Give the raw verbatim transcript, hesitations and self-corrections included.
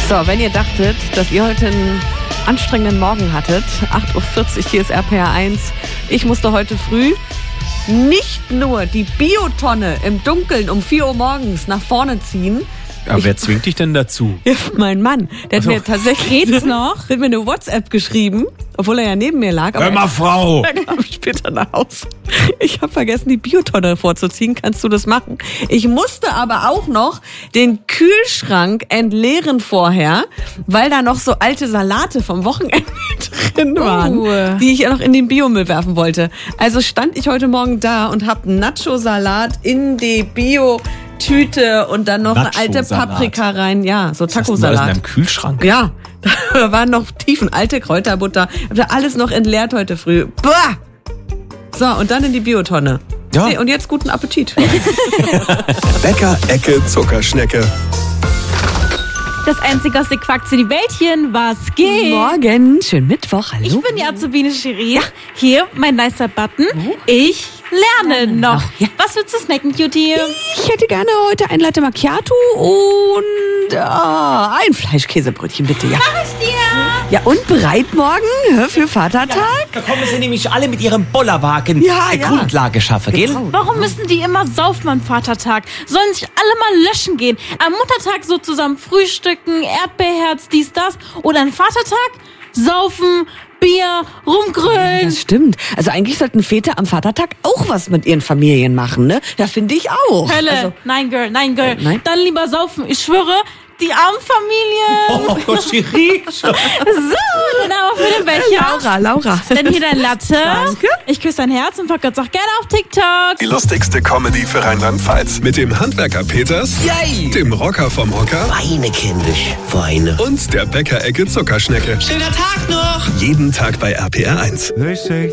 So, wenn ihr dachtet, dass ihr heute einen anstrengenden Morgen hattet, acht Uhr vierzig, hier ist R P R eins. Ich musste heute früh nicht nur die Biotonne im Dunkeln um vier Uhr morgens nach vorne ziehen. Aber ich, wer zwingt dich denn dazu? Ja, mein Mann, der Also, hat mir tatsächlich geht's noch? hat mir eine WhatsApp geschrieben, obwohl er ja neben mir lag. Aber Hör mal, Frau! er kam später nach Hause. Ich habe vergessen, die Biotonne vorzuziehen. Kannst du das machen? Ich musste aber auch noch den Kühlschrank entleeren vorher, weil da noch so alte Salate vom Wochenende drin waren, Oh. die ich ja noch in den Biomüll werfen wollte. Also stand ich heute Morgen da und habe Nacho-Salat in die Bio Tüte und dann noch eine alte Nacho-Salat. Paprika rein. Ja, so Was hast du denn alles in Taco-Salat. deinem Kühlschrank? Ja, da waren noch tiefen alte Kräuterbutter. Hab da alles noch entleert heute früh. Bah! So, und dann in die Biotonne. Ja. Nee, und jetzt guten Appetit. Bäcker Ecke Zuckerschnecke. Das einzige aus den Quacks in die Wäldchen, was geht? Morgen, schönen Mittwoch, hallo. Ich bin die Azubine Shirin. Hier, mein nicer Button. Ich lerne noch. Ja. Was willst du snacken, Cutie? Ich hätte gerne heute ein Latte Macchiato und äh, ein Fleischkäsebrötchen, bitte, ja. Mach ich dir. Ja, und bereit morgen hä, für Vatertag? Da kommen sie nämlich alle mit ihrem Bollerwagen Ja, eine ja. Grundlage schaffen, gell? Warum müssen die immer saufen am Vatertag? Sollen sich alle mal löschen gehen? Am Muttertag so zusammen frühstücken, Erdbeerherz, dies, das. Oder am Vatertag saufen, Bier, rumgrölen. Das stimmt. Also eigentlich sollten Väter am Vatertag auch was mit ihren Familien machen, ne? Ja, finde ich auch. Hölle. Also, Nein, Girl, nein, Girl. Äh, nein? Dann lieber saufen. Ich schwöre, die armen Familien. Oh, Shirin. So, dann aber für den Becher. Laura, Laura. Dann hier dein Latte. Danke. Ich küsse dein Herz und verkürze auch gerne auf TikTok. Die lustigste Comedy für Rheinland-Pfalz. Mit dem Handwerker Peters, Yay. dem Rocker vom Hocker Weine, kindisch, Weine. und der Bäcker Ecke Zuckerschnecke. Schöner Tag noch. Jeden Tag bei R P R eins.